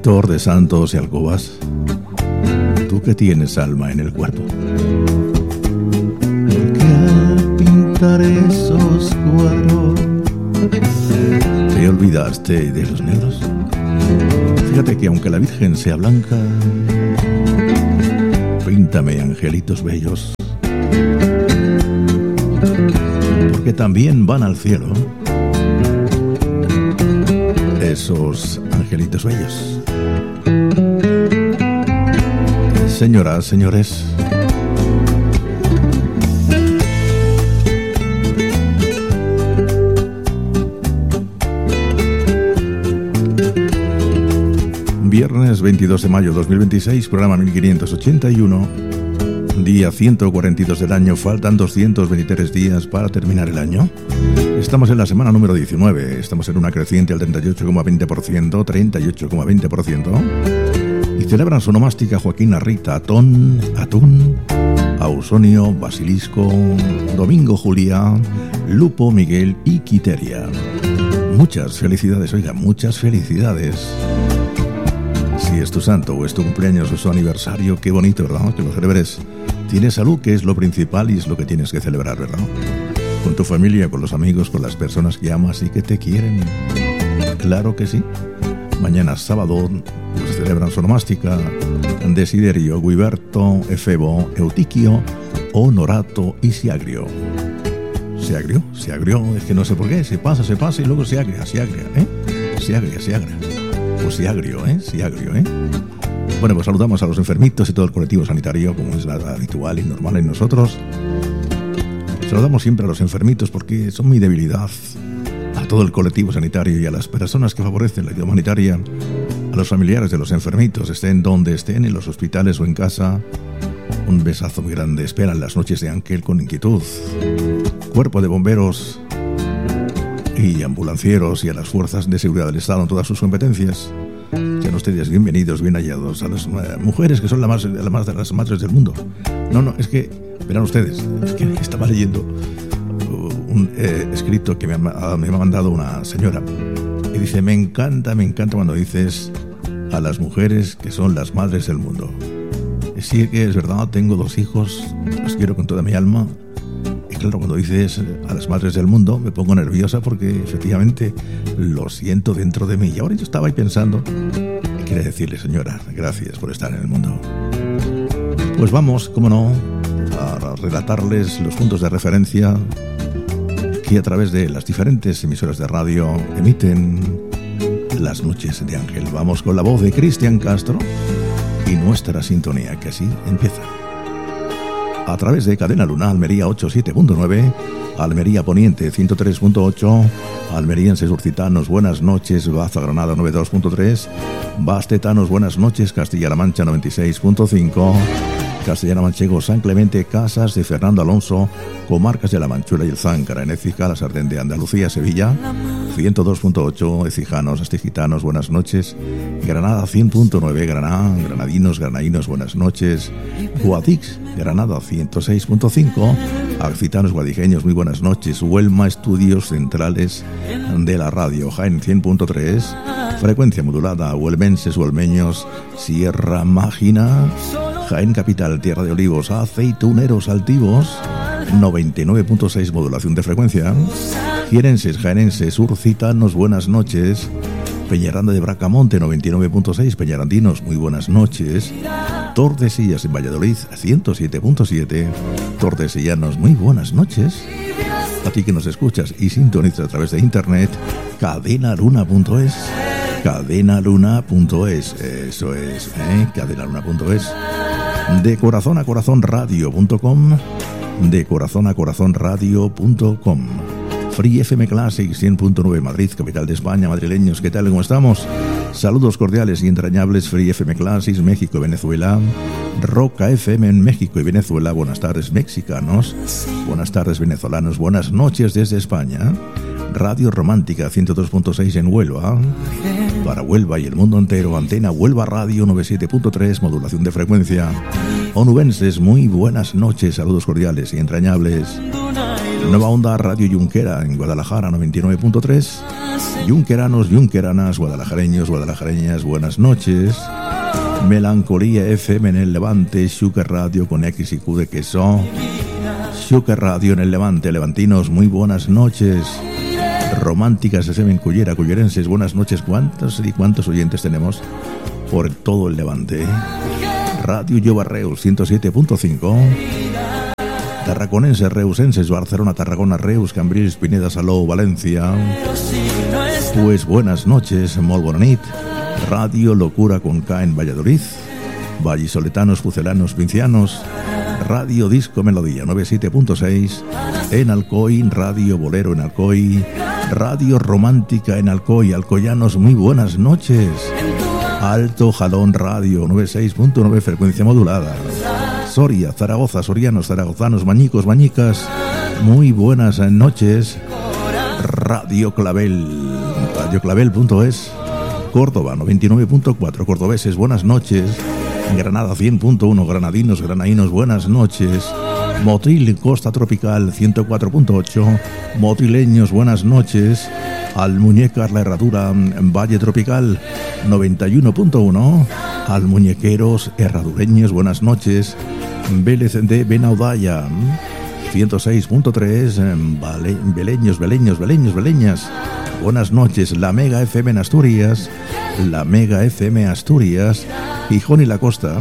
Pintor de santos y alcobas, tú que tienes alma en el cuerpo, ¿por qué al pintar esos cuadros te olvidaste de los negros? Fíjate que aunque la Virgen sea blanca, píntame angelitos bellos, porque también van al cielo esos angelitos bellos. Señoras, señores, viernes 22 de mayo 2026, programa 1581, día 142 del año. Faltan 223 días para terminar el año. Estamos en la semana número 19, estamos en una creciente al 38,20%, y celebran su nomástica Joaquín, Rita, Atún, Ausonio, Basilisco, Domingo, Julia, Lupo, Miguel y Quiteria. Muchas felicidades, oiga, muchas felicidades. Si es tu santo o es tu cumpleaños o su aniversario, qué bonito, ¿verdad? Que lo celebres. Tienes salud, que es lo principal y es lo que tienes que celebrar, ¿verdad? Con tu familia, con los amigos, con las personas que amas y que te quieren. Claro que sí. Mañana sábado pues celebran su nomástica Desiderio, Guiberto, Efebo, Eutiquio, Honorato y Siagrio. ¿Siagrio? Es que no sé por qué. Se pasa y luego Siagria, ¿eh? Siagria. Pues Siagrio. Bueno, pues saludamos a los enfermitos y todo el colectivo sanitario, como es habitual y normal en nosotros. Saludamos siempre a los enfermitos porque son mi debilidad. A todo el colectivo sanitario y a las personas que favorecen la ayuda humanitaria, a los familiares de los enfermitos, estén donde estén, en los hospitales o en casa, un besazo muy grande. Esperan las noches de Ángel con inquietud. Cuerpo de bomberos y ambulancieros y a las fuerzas de seguridad del Estado en todas sus competencias. Sean ustedes bienvenidos, bien hallados. A las mujeres que son las más de las madres del mundo. No, es que, verán ustedes, es que estaba leyendo un escrito que me ha mandado una señora y dice: me encanta cuando dices a las mujeres que son las madres del mundo. Y sí que es verdad, tengo 2 hijos, los quiero con toda mi alma. Y claro, cuando dices a las madres del mundo me pongo nerviosa porque efectivamente lo siento dentro de mí. Y ahora yo estaba ahí pensando, y quería decirle: señora, gracias por estar en el mundo. Pues vamos, cómo no, a relatarles los puntos de referencia que a través de las diferentes emisoras de radio emiten las noches de Ángel. Vamos con la voz de Cristian Castro y nuestra sintonía, que así empieza. A través de Cadena Luna, Almería 87.9, Almería Poniente 103.8, Almerienses Urcitanos, buenas noches, Baza Granada 92.3, Bastetanos, buenas noches, Castilla-La Mancha 96.5, Castellana Manchego, San Clemente, Casas de Fernando Alonso, Comarcas de la Manchura y el Záncara, en Écija, la Sardén de Andalucía, Sevilla 102.8, Ecijanos, Astigitanos, buenas noches, Granada 100.9, Granadinos, Granadinos, buenas noches, Guadix, Granada 106.5, Accitanos, Guadijeños, muy buenas noches, Huelma, Estudios Centrales de la Radio, Jaén 100.3, frecuencia modulada, Huelmenses, Huelmeños, Sierra Mágina, Jaén Capital, Tierra de Olivos, Aceituneros Altivos, 99.6 modulación de frecuencia, Jienenses, Jaenenses, Urcitanos, buenas noches, Peñaranda de Bracamonte, 99.6, Peñarandinos, muy buenas noches, Tordesillas en Valladolid, 107.7, Tordesillanos, muy buenas noches. A ti que nos escuchas y sintonizas a través de internet, cadenaluna.es, cadenaluna.es, eso es, cadenaluna.es, de corazón a corazón radio.com, de corazón a corazón radio.com, Free FM Classic 100.9 Madrid, capital de España. Madrileños, ¿qué tal? ¿Cómo estamos? Saludos cordiales y entrañables. Free FM Classic, México y Venezuela. Roca FM en México y Venezuela. Buenas tardes, mexicanos. Buenas tardes, venezolanos. Buenas noches desde España. Radio Romántica 102.6 en Huelva. Para Huelva y el mundo entero, Antena Huelva Radio 97.3, modulación de frecuencia. Onubenses, muy buenas noches, saludos cordiales y entrañables. Nueva Onda Radio Junquera en Guadalajara 99.3. Junqueranos, junqueranas, guadalajareños, guadalajareñas, buenas noches. Melancolía FM en el Levante, Xúquer Radio con X y Q de queso. Xúquer Radio en el Levante, levantinos, muy buenas noches. Románticas FM en Cullera, cullerenses, buenas noches. ¿Cuántos oyentes tenemos por todo el Levante? Radio Lloba Reus 107.5. Tarraconenses, reusenses, Barcelona, Tarragona, Reus, Cambrils, Pineda, Salou, Valencia. Pues buenas noches, molt bona nit. Radio Locura con K en Valladolid. Vallisoletanos, pucelanos, pincianos. Radio Disco Melodía 97.6 en Alcoy, Radio Bolero en Alcoy, Radio Romántica en Alcoy, alcoyanos, muy buenas noches. Alto Jalón Radio 96.9 frecuencia modulada. Soria, Zaragoza, sorianos, zaragozanos, mañicos, mañicas, muy buenas noches. Radio Clavel, radioclavel.es. Córdoba 99.4, cordobeses, buenas noches. Granada 100.1, granadinos, granainos, buenas noches. Motril, Costa Tropical 104.8, motrileños, buenas noches. Almuñécar, La Herradura, Valle Tropical 91.1, almuñequeros, herradureños, buenas noches. Vélez de Benaudalla 106.3, beleños, beleñas, buenas noches. La Mega FM en Asturias, la Mega FM Asturias, Gijón y la Costa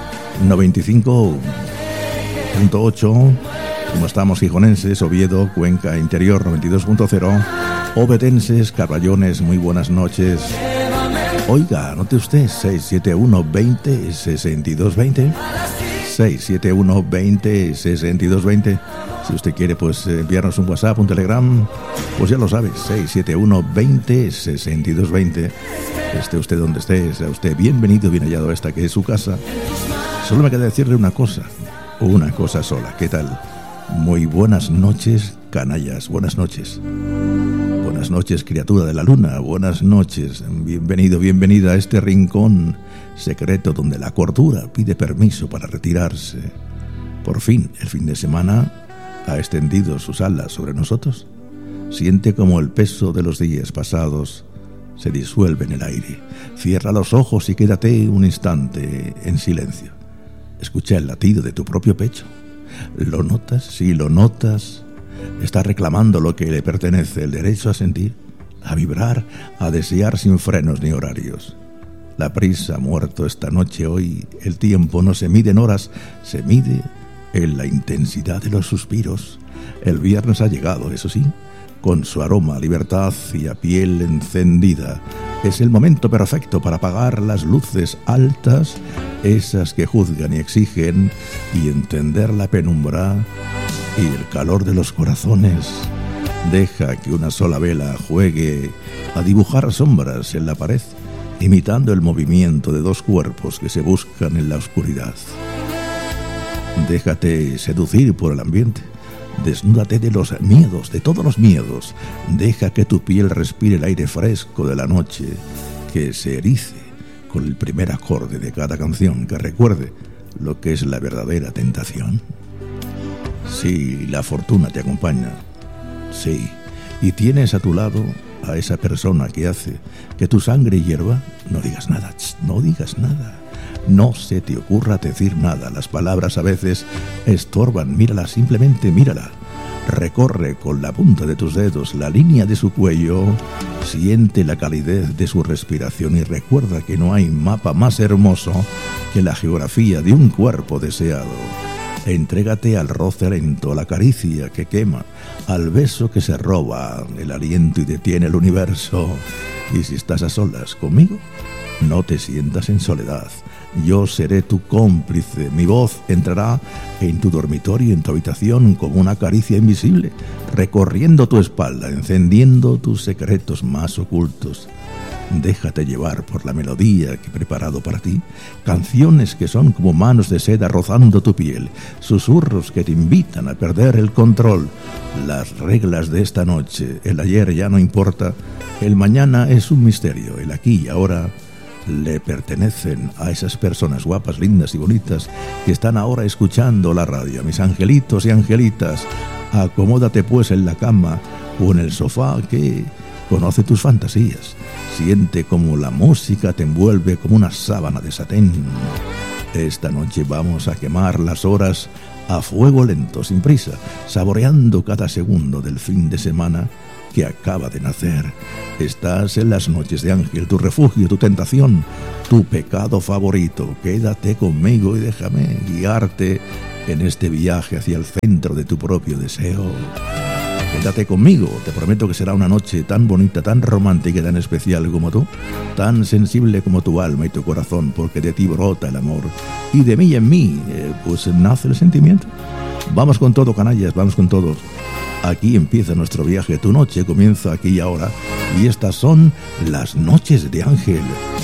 95.8. Como estamos gijonenses, Oviedo, Cuenca Interior 92.0, obetenses, Carballones, muy buenas noches. Oiga, anote usted 671 20 62 20, 671 20 62 20. Si usted quiere, pues enviarnos un WhatsApp, un Telegram, pues ya lo sabe, 671 20 62 20. Esté usted donde esté, sea usted bienvenido, bien hallado a esta que es su casa. Solo me queda decirle una cosa sola. ¿Qué tal? Muy buenas noches, canallas, buenas noches. Buenas noches, criatura de la luna, buenas noches. Bienvenido, bienvenida a este rincón secreto donde la cordura pide permiso para retirarse. Por fin, el fin de semana ha extendido sus alas sobre nosotros. Siente como el peso de los días pasados se disuelve en el aire. Cierra los ojos y quédate un instante en silencio. Escucha el latido de tu propio pecho. ¿Lo notas? Sí, lo notas. Está reclamando lo que le pertenece, el derecho a sentir, a vibrar, a desear sin frenos ni horarios. La prisa ha muerto esta noche. Hoy el tiempo no se mide en horas, se mide en la intensidad de los suspiros. El viernes ha llegado, eso sí, con su aroma a libertad y a piel encendida. Es el momento perfecto para apagar las luces altas, esas que juzgan y exigen, y entender la penumbra y el calor de los corazones. Deja que una sola vela juegue a dibujar sombras en la pared, imitando el movimiento de dos cuerpos que se buscan en la oscuridad. Déjate seducir por el ambiente. Desnúdate de los miedos, de todos los miedos. Deja que tu piel respire el aire fresco de la noche, que se erice con el primer acorde de cada canción, que recuerde lo que es la verdadera tentación. Sí, la fortuna te acompaña. Sí, y tienes a tu lado a esa persona que hace que tu sangre hierva. No digas nada, no digas nada. No se te ocurra decir nada. Las palabras a veces estorban. Mírala, simplemente mírala. Recorre con la punta de tus dedos la línea de su cuello. Siente la calidez de su respiración y recuerda que no hay mapa más hermoso que la geografía de un cuerpo deseado. Entrégate al roce lento, a la caricia que quema, al beso que se roba el aliento y detiene el universo. Y si estás a solas conmigo, no te sientas en soledad. Yo seré tu cómplice. Mi voz entrará en tu dormitorio, en tu habitación, como una caricia invisible, recorriendo tu espalda, encendiendo tus secretos más ocultos. Déjate llevar por la melodía que he preparado para ti. Canciones que son como manos de seda rozando tu piel. Susurros que te invitan a perder el control. Las reglas de esta noche. El ayer ya no importa. El mañana es un misterio. El aquí y ahora le pertenecen a esas personas guapas, lindas y bonitas que están ahora escuchando la radio. Mis angelitos y angelitas, acomódate pues en la cama o en el sofá que conoce tus fantasías. Siente como la música te envuelve como una sábana de satén. Esta noche vamos a quemar las horas a fuego lento, sin prisa, saboreando cada segundo del fin de semana que acaba de nacer. Estás en las noches de Ángel, tu refugio, tu tentación, tu pecado favorito. Quédate conmigo y déjame guiarte en este viaje hacia el centro de tu propio deseo. Quédate conmigo, te prometo que será una noche tan bonita, tan romántica y tan especial como tú, tan sensible como tu alma y tu corazón, porque de ti brota el amor y de mí y en mí, pues nace el sentimiento. Vamos con todo, canallas, vamos con todos. Aquí empieza nuestro viaje, tu noche comienza aquí y ahora, y estas son las noches de Ángel.